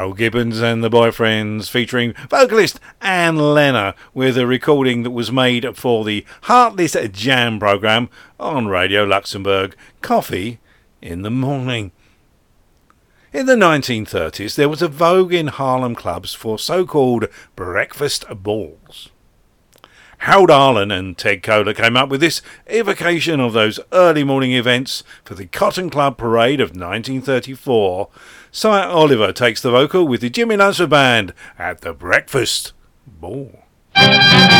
Carl Gibbons and the Boyfriends featuring vocalist Anne Lenner with a recording that was made for the Heartless Jam programme on Radio Luxembourg, Coffee in the Morning. In the 1930s, there was a vogue in Harlem clubs for so-called breakfast balls. Harold Arlen and Ted Koehler came up with this evocation of those early morning events for the Cotton Club Parade of 1934. Sire Oliver takes the vocal with the Jimmy Lunceford Band at the Breakfast Ball.